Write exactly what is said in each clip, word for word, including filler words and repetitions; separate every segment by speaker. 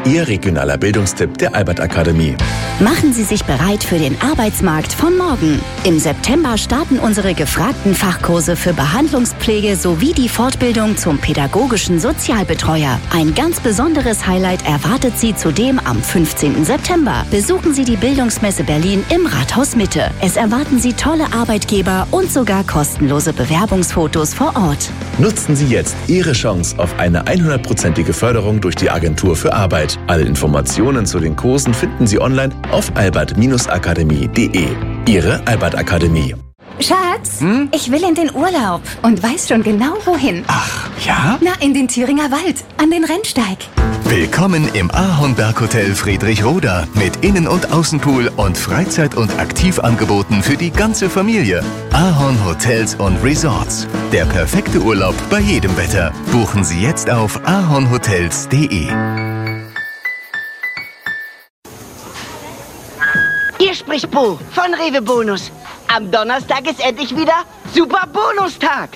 Speaker 1: Ihr regionaler Bildungstipp der Albert Akademie.
Speaker 2: Machen Sie sich bereit für den Arbeitsmarkt von morgen. Im September starten unsere gefragten Fachkurse für Behandlungspflege sowie die Fortbildung zum pädagogischen Sozialbetreuer. Ein ganz besonderes Highlight erwartet Sie zudem am fünfzehnten September. Besuchen Sie die Bildungsmesse Berlin im Rathaus Mitte. Es erwarten Sie tolle Arbeitgeber und sogar kostenlose Bewerbungsfotos vor Ort.
Speaker 1: Nutzen Sie jetzt Ihre Chance auf eine hundertprozentige Förderung durch die Agentur für Arbeit. Alle Informationen zu den Kursen finden Sie online auf albert akademie punkt de. Ihre Albert Akademie.
Speaker 3: Schatz,
Speaker 4: hm?
Speaker 3: ich will in den Urlaub und weiß schon genau wohin.
Speaker 4: Ach, ja?
Speaker 3: Na, in den Thüringer Wald, an den Rennsteig.
Speaker 5: Willkommen im Ahornberg-Hotel Friedrichroda mit Innen- und Außenpool und Freizeit- und Aktivangeboten für die ganze Familie. Ahorn Hotels und Resorts. Der perfekte Urlaub bei jedem Wetter. Buchen Sie jetzt auf ahornhotels punkt de.
Speaker 6: Hier spricht Bo von Rewe Bonus. Am Donnerstag ist endlich wieder Super Bonustag.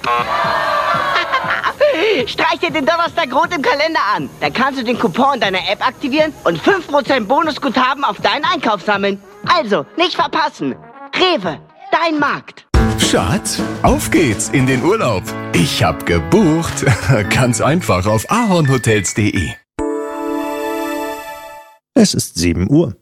Speaker 6: Streich dir den Donnerstag rot im Kalender an. Da kannst du den Coupon deiner App aktivieren und fünf Prozent Bonusguthaben auf deinen Einkauf sammeln. Also, nicht verpassen. Rewe, dein Markt.
Speaker 5: Schatz, auf geht's in den Urlaub. Ich hab gebucht. Ganz einfach auf ahornhotels punkt de.
Speaker 7: Es ist sieben Uhr.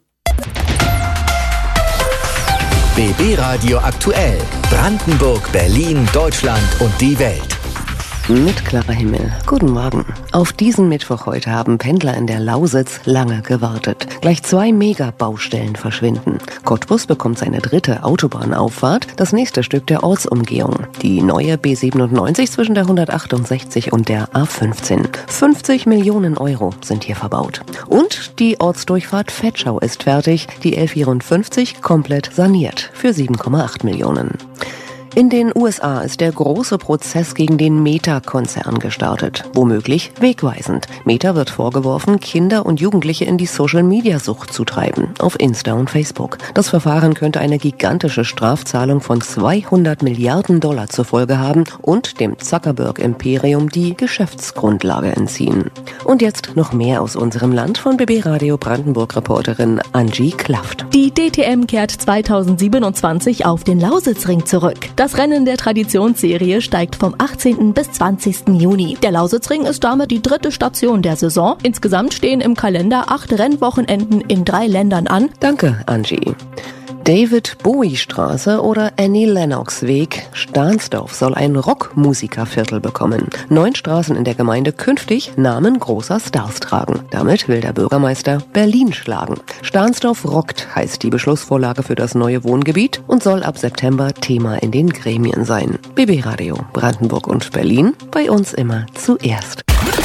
Speaker 8: B B Radio aktuell. Brandenburg, Berlin, Deutschland und die Welt.
Speaker 9: Mit klarer Himmel. Guten Morgen. Auf diesen Mittwoch heute haben Pendler in der Lausitz lange gewartet. Gleich zwei Megabaustellen verschwinden. Cottbus bekommt seine dritte Autobahnauffahrt, das nächste Stück der Ortsumgehung. Die neue B siebenundneunzig zwischen der hundertachtundsechzig und der A fünfzehn. fünfzig Millionen Euro sind hier verbaut. Und die Ortsdurchfahrt Vetschau ist fertig, die L vierundfünfzig komplett saniert für sieben Komma acht Millionen. In den U S A ist der große Prozess gegen den Meta-Konzern gestartet. Womöglich wegweisend. Meta wird vorgeworfen, Kinder und Jugendliche in die Social-Media-Sucht zu treiben. Auf Insta und Facebook. Das Verfahren könnte eine gigantische Strafzahlung von zweihundert Milliarden Dollar zur Folge haben und dem Zuckerberg-Imperium die Geschäftsgrundlage entziehen. Und jetzt noch mehr aus unserem Land von B B Radio Brandenburg-Reporterin Angie Klaft.
Speaker 10: Die D T M kehrt zweitausendsiebenundzwanzig auf den Lausitzring zurück. Das Rennen der Traditionsserie steigt vom achtzehnten bis zwanzigsten Juni. Der Lausitzring ist damit die dritte Station der Saison. Insgesamt stehen im Kalender acht Rennwochenenden in drei Ländern an.
Speaker 9: Danke, Angie. David-Bowie-Straße oder Annie Lennox-Weg. Stahnsdorf soll ein Rockmusikerviertel bekommen. Neun Straßen in der Gemeinde künftig Namen großer Stars tragen. Damit will der Bürgermeister Berlin schlagen. Stahnsdorf rockt heißt die Beschlussvorlage für das neue Wohngebiet und soll ab September Thema in den Gremien sein. B B Radio Brandenburg und Berlin, bei uns immer zuerst.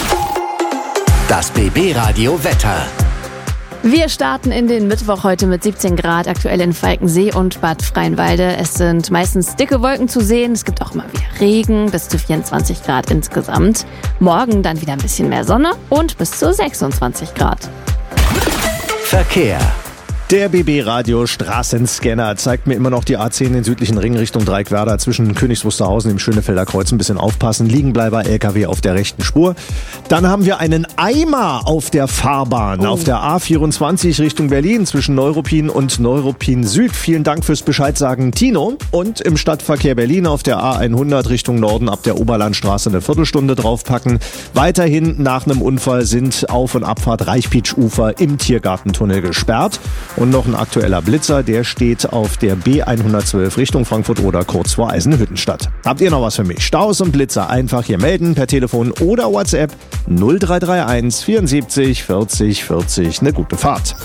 Speaker 8: Das B B Radio Wetter.
Speaker 11: Wir starten in den Mittwoch heute mit siebzehn Grad, aktuell in Falkensee und Bad Freienwalde. Es sind meistens dicke Wolken zu sehen. Es gibt auch immer wieder Regen, bis zu vierundzwanzig Grad insgesamt. Morgen dann wieder ein bisschen mehr Sonne und bis zu sechsundzwanzig Grad.
Speaker 8: Verkehr.
Speaker 7: Der B B-Radio Straßenscanner zeigt mir immer noch die A zehn, den südlichen Ring Richtung Dreieckwerder zwischen Königs Wusterhausen im Schönefelder Kreuz. Ein bisschen aufpassen. Liegenbleiber L K W auf der rechten Spur. Dann haben wir einen Eimer auf der Fahrbahn. Oh. Auf der A vierundzwanzig Richtung Berlin zwischen Neuruppin und Neuruppin Süd. Vielen Dank fürs Bescheidsagen, Tino. Und im Stadtverkehr Berlin auf der A hundert Richtung Norden ab der Oberlandstraße eine Viertelstunde draufpacken. Weiterhin nach einem Unfall sind Auf- und Abfahrt Reichpitsch-Ufer im Tiergartentunnel gesperrt. Und noch ein aktueller Blitzer, der steht auf der B hundertzwölf Richtung Frankfurt oder kurz vor Eisenhüttenstadt. Habt ihr noch was für mich? Staus und Blitzer einfach hier melden per Telefon oder WhatsApp null drei drei eins vierundsiebzig vierzig vierzig. Eine gute Fahrt.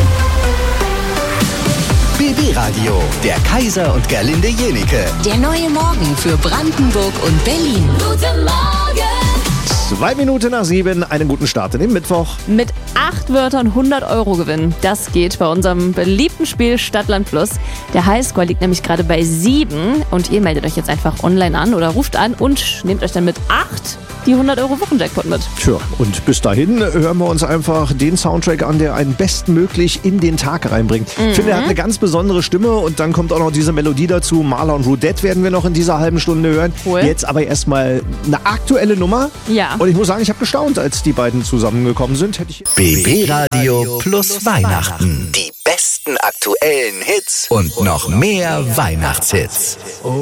Speaker 8: B B Radio, der Kaiser und Gerlinde Jenike.
Speaker 2: Der neue Morgen für Brandenburg und Berlin.
Speaker 10: Guten Morgen!
Speaker 7: Zwei Minuten nach sieben, einen guten Start in den Mittwoch.
Speaker 11: Mit acht Wörtern hundert Euro gewinnen. Das geht bei unserem beliebten Spiel Stadtland Plus. Der Highscore liegt nämlich gerade bei sieben und ihr meldet euch jetzt einfach online an oder ruft an und nehmt euch dann mit acht die hundert Euro Wochenjackpot mit.
Speaker 7: Tja, und bis dahin hören wir uns einfach den Soundtrack an, der einen bestmöglich in den Tag reinbringt.
Speaker 11: Mhm.
Speaker 7: Ich finde, er hat eine ganz besondere Stimme und dann kommt auch noch diese Melodie dazu. Marla und Rudette werden wir noch in dieser halben Stunde hören.
Speaker 11: Cool.
Speaker 7: Jetzt aber erstmal eine aktuelle Nummer.
Speaker 11: Ja.
Speaker 7: Und ich muss sagen, ich habe gestaunt, als die beiden zusammengekommen sind. Hätte ich
Speaker 5: B B Radio plus Weihnachten. Die besten aktuellen Hits und noch mehr Weihnachtshits.